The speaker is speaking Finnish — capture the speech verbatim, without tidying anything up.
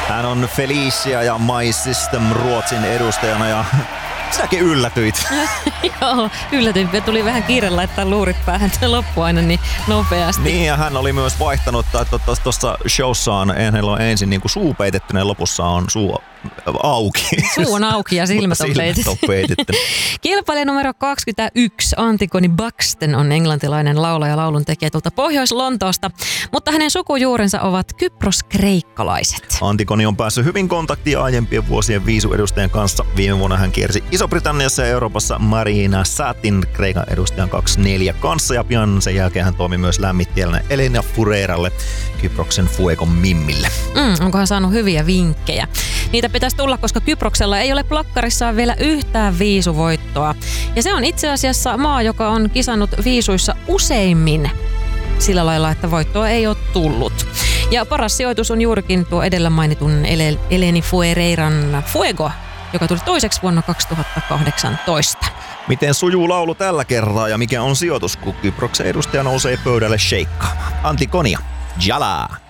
Hän on Felicia ja My System Ruotsin edustajana ja sinäkin yllätyit. Joo, yllätyin. Tuli vähän kiire laittaa luurit päähän loppu aina niin nopeasti. Niin, ja hän oli myös vaihtanut, että tuossa showssaan hänellä on ensin niin kuin suu peitetty, ja lopussa on suu auki. Suu on auki ja silmät on peitetty. peitetty. Kilpailija numero kaksikymmentäyksi, Antigone Buxton, on englantilainen laulaja ja lauluntekijä tuolta Pohjois-Lontoosta, mutta hänen sukujuurensa ovat kyproskreikkalaiset. Antigone on päässyt hyvin kontaktiin aiempien vuosien viisuedustajien kanssa. Viime vuonna hän kiersi Iso-Britanniassa ja Euroopassa Marina Satin Kreikan edustajan kaksikymmentäneljä kanssa, ja pian sen jälkeen hän toimi myös lämmittäjänä Elena Fureralle, Kyproksen Fuegon Mimmille. Mm, onkohan saanut hyviä vinkkejä? Niitä pitäisi tulla, koska Kyproksella ei ole plakkarissaan vielä yhtään viisuvoittoa. Ja se on itse asiassa maa, joka on kisannut viisuissa useimmin sillä lailla, että voittoa ei ole tullut. Ja paras sijoitus on juurikin tuo edellä mainitun Ele- Eleni Fuereiran Fuego, joka tuli toiseksi vuonna kaksituhattakahdeksantoista. Miten sujuu laulu tällä kertaa ja mikä on sijoitus, kun Kyproksen edustaja nousee pöydälle sheikkaamaan? Antigonia, jalaa!